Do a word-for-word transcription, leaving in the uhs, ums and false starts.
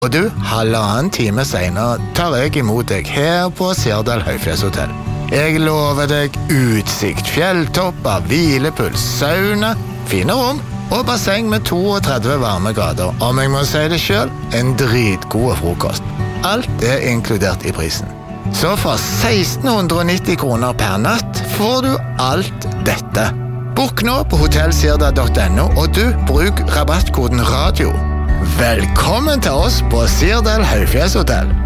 Og du, halvannen time senere tar jeg imot deg her på Sirdal Høyfjellshotell. Jeg lover deg utsikt, fjelltopper, hvilepuls, sauna, fine rom og basseng med trettito varme grader. Om jeg må si det selv, en dritgod frokost. Alt er inkludert i prisen. Så for seksten nitti kroner per natt får du alt dette. Bokk nå på hotell sirdal punktum no, og du, bruk rabattkoden radio. Velkommen til oss på Sirdal Høyfjellshotell.